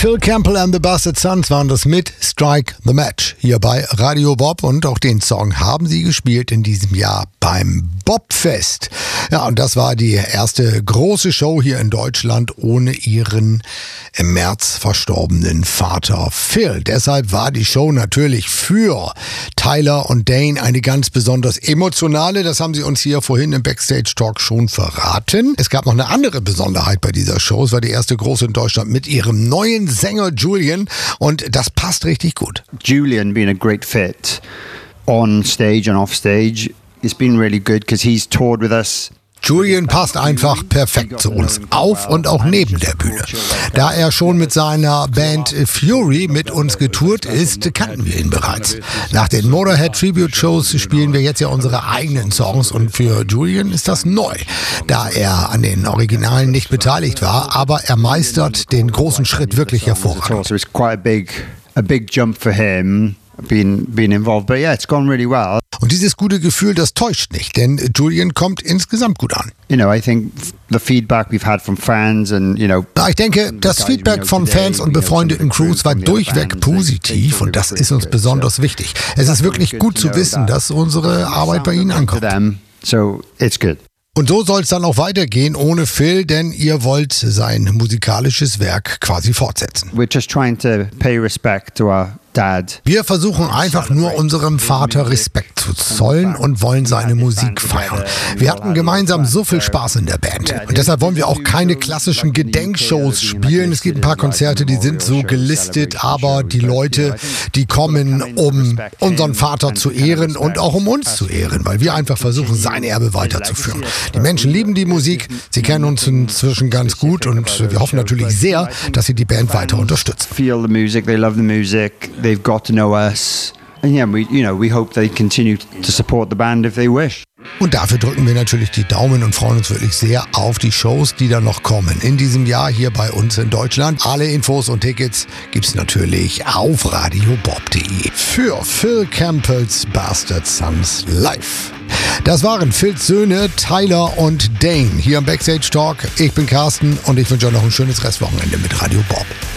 Phil Campbell and the Bastard Sons waren das mit Strike the Match hier bei Radio Bob und auch den Song haben sie gespielt in diesem Jahr beim Bobfest. Ja, und das war die erste große Show hier in Deutschland ohne ihren im März verstorbenen Vater Phil. Deshalb war die Show natürlich für Tyler und Dane eine ganz besonders emotionale. Das haben sie uns hier vorhin im Backstage-Talk schon verraten. Es gab noch eine andere Besonderheit bei dieser Show. Es war die erste große in Deutschland mit ihrem neuen Sänger Julian und das passt richtig gut. Julian being a great fit on stage and off stage. It's been really good because he's toured with us. Julian passt einfach perfekt zu uns, auf und auch neben der Bühne. Da er schon mit seiner Band Fury mit uns getourt ist, kannten wir ihn bereits. Nach den Motorhead Tribute Shows spielen wir jetzt ja unsere eigenen Songs und für Julian ist das neu, da er an den Originalen nicht beteiligt war, aber er meistert den großen Schritt wirklich hervorragend. So it's quite a big jump for him. Being involved, but yeah, it's gone really well. Und dieses gute Gefühl, das täuscht nicht, denn Julian kommt insgesamt gut an. I think the feedback we've had from fans and, Ich denke, das Feedback von Fans und befreundeten Crews war durchweg positiv und das ist uns besonders wichtig. Es ist wirklich gut zu wissen, dass unsere Arbeit bei ihnen ankommt. So it's good. Und so soll es dann auch weitergehen ohne Phil, denn ihr wollt sein musikalisches Werk quasi fortsetzen. We're just trying to pay respect to our dad. Wir versuchen einfach nur unserem Vater Respekt zu zollen und wollen seine Musik feiern. Wir hatten gemeinsam so viel Spaß in der Band und deshalb wollen wir auch keine klassischen Gedenkshows spielen. Es gibt ein paar Konzerte, die sind so gelistet, aber die Leute, die kommen, um unseren Vater zu ehren und auch um uns zu ehren, weil wir einfach versuchen, sein Erbe weiterzuführen. Die Menschen lieben die Musik, sie kennen uns inzwischen ganz gut und wir hoffen natürlich sehr, dass sie die Band weiter unterstützen. Feel the music, they love the music. They've got to know us. And yeah, we hope they continue to support the band if they wish. Und dafür drücken wir natürlich die Daumen und freuen uns wirklich sehr auf die Shows, die da noch kommen. In diesem Jahr hier bei uns in Deutschland. Alle Infos und Tickets gibt's natürlich auf radiobob.de. Für Phil Campbells Bastard Sons live. Das waren Phils Söhne, Tyler und Dane hier im Backstage Talk. Ich bin Carsten und ich wünsche euch noch ein schönes Restwochenende mit Radio Bob.